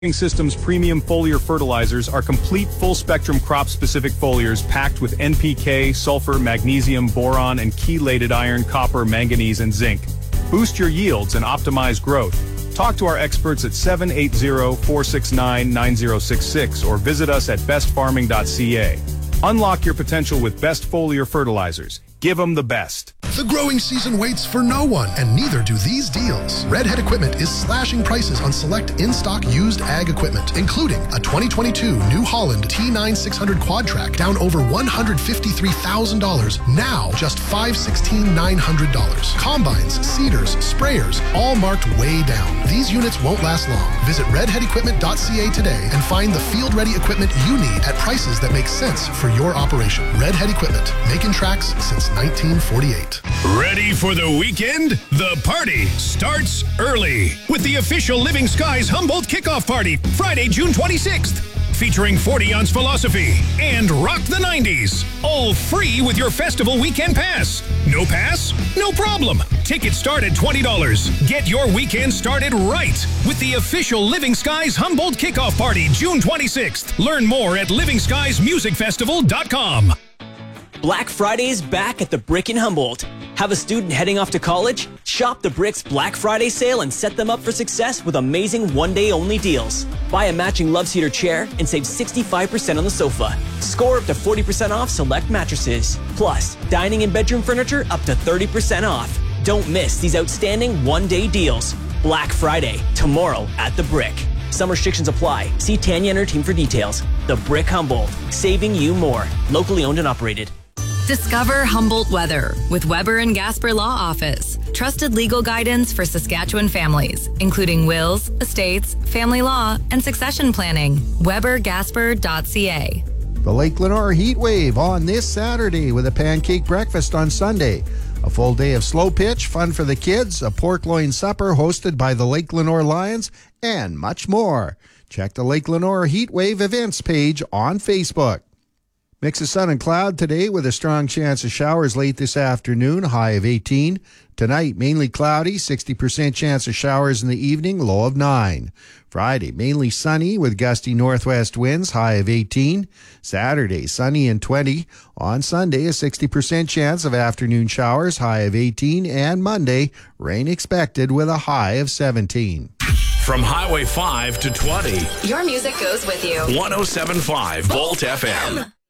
Systems premium foliar fertilizers are complete full-spectrum crop-specific foliars packed with NPK, sulfur, magnesium, boron, and chelated iron, copper, manganese, and zinc. Boost your yields and optimize growth. Talk to our experts at 780-469-9066 or visit us at bestfarming.ca. Unlock your potential with Best Foliar Fertilizers. Give them the best. The growing season waits for no one, and neither do these deals. Redhead Equipment is slashing prices on select in-stock used ag equipment, including a 2022 New Holland T9 quad track down over $153,000, now just $516,900. Combines, seeders, sprayers, all marked way down. These units won't last long. Visit redheadequipment.ca today and find the field-ready equipment you need at prices that make sense for your operation. Redhead Equipment, making tracks since 1948. Ready for the weekend? The party starts early with the official Living Skies Humboldt Kickoff Party, Friday, June 26th. Featuring 40-ounce Philosophy and Rock the 90s. All free with your festival weekend pass. No pass? No problem. Tickets start at $20. Get your weekend started right with the official Living Skies Humboldt Kickoff Party, June 26th. Learn more at livingskiesmusicfestival.com. Black Friday is back at the Brick in Humboldt. Have a student heading off to college? Shop the Brick's Black Friday sale and set them up for success with amazing one-day-only deals. Buy a matching love seater chair and save 65% on the sofa. Score up to 40% off select mattresses. Plus, dining and bedroom furniture up to 30% off. Don't miss these outstanding one-day deals. Black Friday, tomorrow at the Brick. Some restrictions apply. See Tanya and her team for details. The Brick Humboldt, saving you more. Locally owned and operated. Discover Humboldt Weather with Weber and Gasper Law Office. Trusted legal guidance for Saskatchewan families, including wills, estates, family law, and succession planning. WeberGasper.ca. The Lake Lenore Heat Wave on this Saturday with a pancake breakfast on Sunday. A full day of slow pitch, fun for the kids, a pork loin supper hosted by the Lake Lenore Lions, and much more. Check the Lake Lenore Heat Wave events page on Facebook. Mix of sun and cloud today with a strong chance of showers late this afternoon, high of 18. Tonight, mainly cloudy, 60% chance of showers in the evening, low of 9. Friday, mainly sunny with gusty northwest winds, high of 18. Saturday, sunny and 20. On Sunday, a 60% chance of afternoon showers, high of 18. And Monday, rain expected with a high of 17. From Highway 5 to 20. Your music goes with you. 107.5 Volt FM.